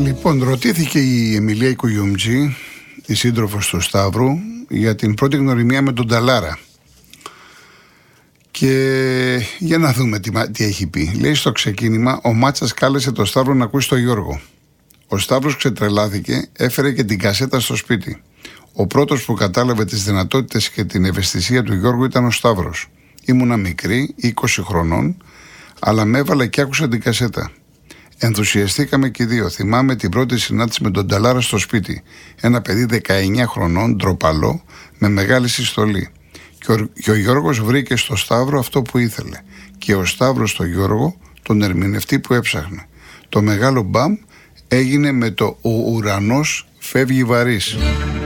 Λοιπόν, ρωτήθηκε η Εμιλία Οικογιουμτζή, η σύντροφος του Σταύρου, για την πρώτη γνωριμία με τον Ταλάρα. Και για να δούμε τι έχει πει. Λέει στο ξεκίνημα, ο Μάτσας κάλεσε τον Σταύρο να ακούσει τον Γιώργο. Ο Σταύρος ξετρελάθηκε, έφερε και την κασέτα στο σπίτι. Ο πρώτος που κατάλαβε τις δυνατότητες και την ευαισθησία του Γιώργου ήταν ο Σταύρος. Ήμουνα μικρή, 20 χρονών, αλλά με έβαλε και άκουσα την κασέτα. Ενθουσιαστήκαμε και οι δύο. Θυμάμαι την πρώτη συνάντηση με τον Ταλάρα στο σπίτι. Ένα παιδί 19 χρονών, ντροπαλό, με μεγάλη συστολή. Και ο Γιώργος βρήκε στο Σταύρο αυτό που ήθελε. Και ο Σταύρος στο Γιώργο τον ερμηνευτή που έψαχνε. Το μεγάλο μπαμ έγινε με το «Ο ουρανός φεύγει βαρύς».